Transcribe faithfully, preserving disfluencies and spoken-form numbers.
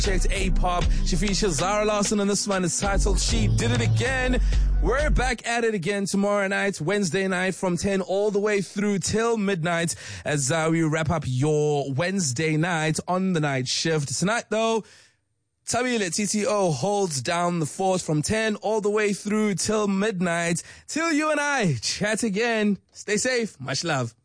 checked A-Pop. She features Zara Larson on this one. It's titled She Did It Again. We're back at it again tomorrow night, Wednesday night, from ten all the way through till midnight as uh, we wrap up your Wednesday night on the night shift. Tonight, though, Tabile T T O holds down the fort from ten all the way through till midnight. Till you and I chat again. Stay safe. Much love.